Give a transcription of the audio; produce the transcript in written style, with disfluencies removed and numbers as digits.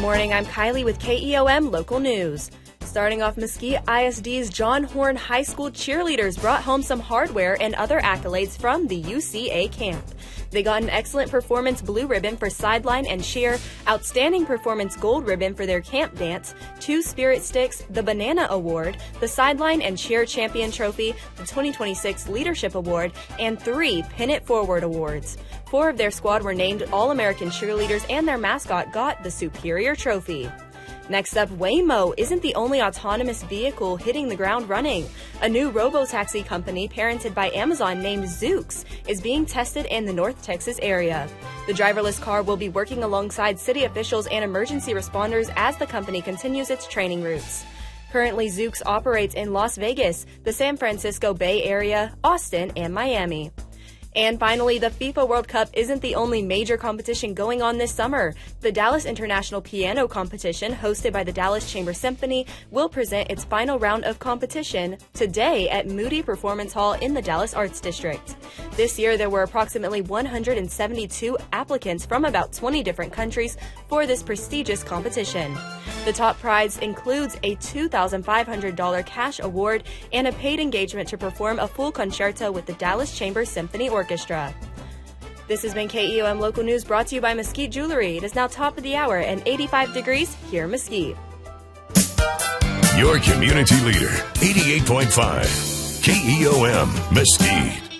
morning, I'm Kylie with KEOM Local News. Starting off, Mesquite ISD's John Horn High School cheerleaders brought home some hardware and other accolades from the UCA camp. They got an Excellent Performance Blue Ribbon for sideline and cheer, Outstanding Performance Gold Ribbon for their camp dance, 2 Spirit Sticks, the Banana Award, the Sideline and Cheer Champion Trophy, the 2026 Leadership Award, and 3 Pin It Forward Awards. 4 of their squad were named All-American cheerleaders, and their mascot got the Superior Trophy. Next up, Waymo isn't the only autonomous vehicle hitting the ground running. A new robo-taxi company parented by Amazon named Zoox is being tested in the North Texas area. The driverless car will be working alongside city officials and emergency responders as the company continues its training routes. Currently, Zoox operates in Las Vegas, the San Francisco Bay Area, Austin, and Miami. And finally, the FIFA World Cup isn't the only major competition going on this summer. The Dallas International Piano Competition, hosted by the Dallas Chamber Symphony, will present its final round of competition today at Moody Performance Hall in the Dallas Arts District. This year, there were approximately 172 applicants from about 20 different countries for this prestigious competition. The top prize includes a $2,500 cash award and a paid engagement to perform a full concerto with the Dallas Chamber Symphony Orchestra. This has been KEOM Local News, brought to you by Mesquite Jewelry. It is now top of the hour and 85 degrees here in Mesquite. Your community leader, 88.5 KEOM Mesquite.